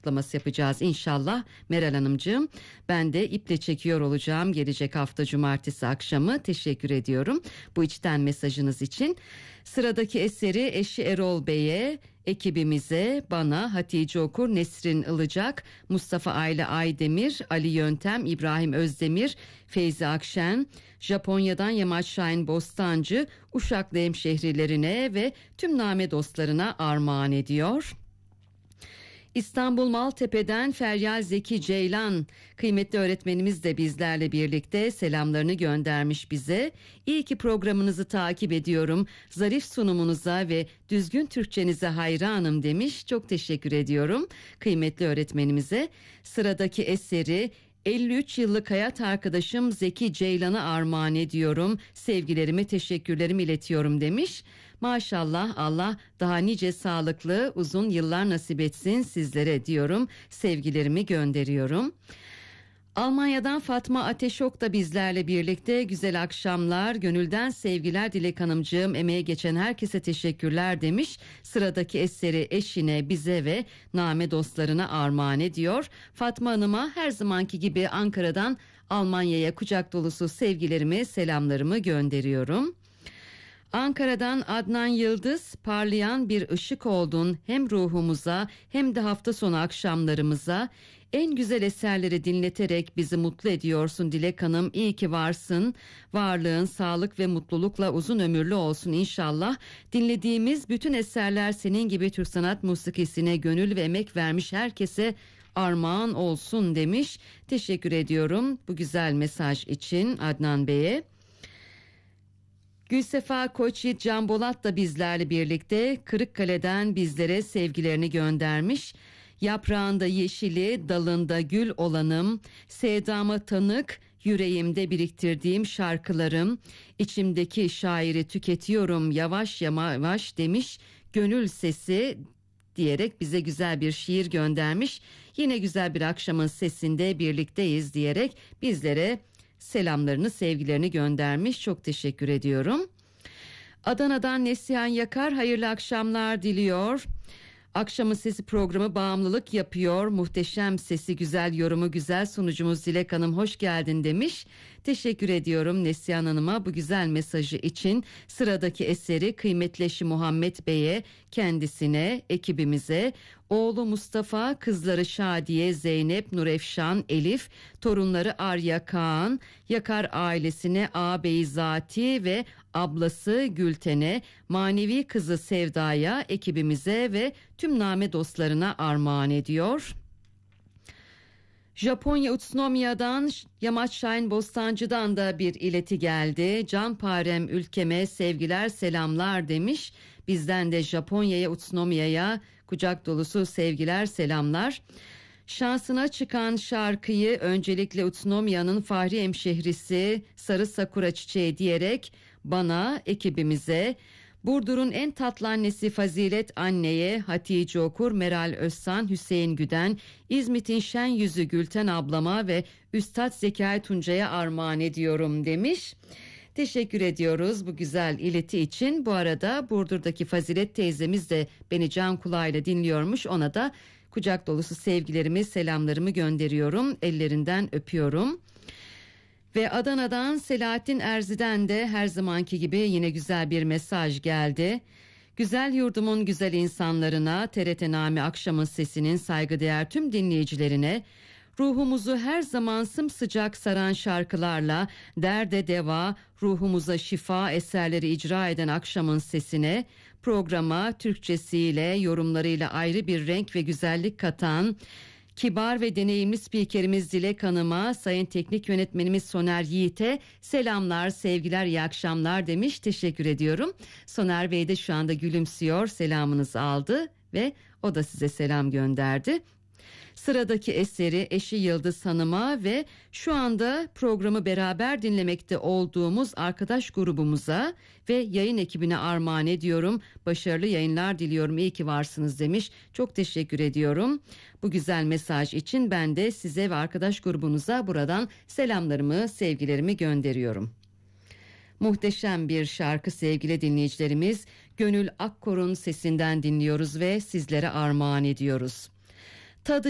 kutlaması yapacağız inşallah Meral Hanımcığım. Ben de iple çekiyor olacağım gelecek hafta cumartesi akşamı. Teşekkür ediyorum bu içten mesajınız için. Sıradaki eseri eşi Erol Bey'e, ekibimize, bana, Hatice Okur, Nesrin Ilıcak, Mustafa Ayla Aydemir, Ali Yöntem, İbrahim Özdemir, Feyzi Akşen, Japonya'dan Yamaç Şahin Bostancı, Uşaklı hemşehrilerine ve tüm Name dostlarına armağan ediyor. İstanbul Maltepe'den Feryal Zeki Ceylan, kıymetli öğretmenimiz de bizlerle birlikte selamlarını göndermiş bize. İyi ki programınızı takip ediyorum. Zarif sunumunuza ve düzgün Türkçenize hayranım demiş. Çok teşekkür ediyorum kıymetli öğretmenimize. Sıradaki eseri 53 yıllık hayat arkadaşım Zeki Ceylan'a armağan ediyorum. Sevgilerimi, teşekkürlerimi iletiyorum demiş. Maşallah, Allah daha nice sağlıklı uzun yıllar nasip etsin sizlere diyorum. Sevgilerimi gönderiyorum. Almanya'dan Fatma Ateşok da bizlerle birlikte. Güzel akşamlar, gönülden sevgiler Dilek Hanımcığım, emeğe geçen herkese teşekkürler demiş. Sıradaki eseri eşine, bize ve Name dostlarına armağan ediyor. Fatma Hanım'a her zamanki gibi Ankara'dan Almanya'ya kucak dolusu sevgilerimi, selamlarımı gönderiyorum. Ankara'dan Adnan Yıldız, parlayan bir ışık oldun hem ruhumuza hem de hafta sonu akşamlarımıza. En güzel eserleri dinleterek bizi mutlu ediyorsun Dilek Hanım. İyi ki varsın. Varlığın sağlık ve mutlulukla uzun ömürlü olsun inşallah. Dinlediğimiz bütün eserler senin gibi Türk sanat musikisine gönül ve emek vermiş herkese armağan olsun demiş. Teşekkür ediyorum bu güzel mesaj için Adnan Bey'e. Gülsefa Koçyiğit Can Bolat da bizlerle birlikte Kırıkkale'den bizlere sevgilerini göndermiş. Yaprağında yeşili, dalında gül olanım, sevdama tanık, yüreğimde biriktirdiğim şarkılarım, içimdeki şairi tüketiyorum yavaş yavaş demiş. Gönül sesi diyerek bize güzel bir şiir göndermiş. Yine güzel bir akşamın sesinde birlikteyiz diyerek bizlere selamlarını, sevgilerini göndermiş. Çok teşekkür ediyorum. Adana'dan Neslihan Yakar hayırlı akşamlar diliyor. Akşamın Sesi programı bağımlılık yapıyor. Muhteşem sesi, güzel yorumu, güzel sunucumuz Dilek Hanım hoş geldin demiş. Teşekkür ediyorum Neslihan Hanım'a bu güzel mesajı için. Sıradaki eseri kıymetli eşi Muhammed Bey'e, kendisine, ekibimize, oğlu Mustafa, kızları Şadiye, Zeynep, Nurefşan, Elif, torunları Arya, Kaan, Yakar ailesine, ağabeyi Zati ve ablası Gülten'e, manevi kızı Sevda'ya, ekibimize ve tüm Name dostlarına armağan ediyor. Japonya Utsunomya'dan Yamaç Şahin Bostancı'dan da bir ileti geldi. Canparem ülkeme sevgiler selamlar demiş. Bizden de Japonya'ya, Utsunomya'ya kucak dolusu sevgiler selamlar. Şansına çıkan şarkıyı öncelikle Utsunomya'nın Fahri hemşehrisi Sarı Sakura Çiçeği diyerek bana, ekibimize, Burdur'un en tatlı annesi Fazilet anneye, Hatice Okur, Meral Özsan, Hüseyin Güden, İzmit'in şen yüzü Gülten ablama ve Üstad Zekai Tuncay'a armağan ediyorum demiş. Teşekkür ediyoruz bu güzel ileti için. Bu arada Burdur'daki Fazilet teyzemiz de beni can kulağıyla dinliyormuş. Ona da kucak dolusu sevgilerimi, selamlarımı gönderiyorum. Ellerinden öpüyorum. Ve Adana'dan Selahattin Erzi'den de her zamanki gibi yine güzel bir mesaj geldi. Güzel yurdumun güzel insanlarına, TRT Name Akşamın Sesi'nin saygıdeğer tüm dinleyicilerine, ruhumuzu her zaman sımsıcak saran şarkılarla derde deva, ruhumuza şifa eserleri icra eden Akşamın Sesi'ne, programa Türkçesiyle, yorumlarıyla ayrı bir renk ve güzellik katan kibar ve deneyimli spikerimiz Dilek Hanım'a, sayın teknik yönetmenimiz Soner Yiğit'e selamlar, sevgiler, iyi akşamlar demiş. Teşekkür ediyorum. Soner Bey de şu anda gülümsüyor, selamınızı aldı ve o da size selam gönderdi. Sıradaki eseri eşi Yıldız Hanım'a ve şu anda programı beraber dinlemekte olduğumuz arkadaş grubumuza ve yayın ekibine armağan ediyorum. Başarılı yayınlar diliyorum. İyi ki varsınız demiş. Çok teşekkür ediyorum. Bu güzel mesaj için ben de size ve arkadaş grubunuza buradan selamlarımı, sevgilerimi gönderiyorum. Muhteşem bir şarkı sevgili dinleyicilerimiz. Gönül Akkor'un sesinden dinliyoruz ve sizlere armağan ediyoruz. Tadı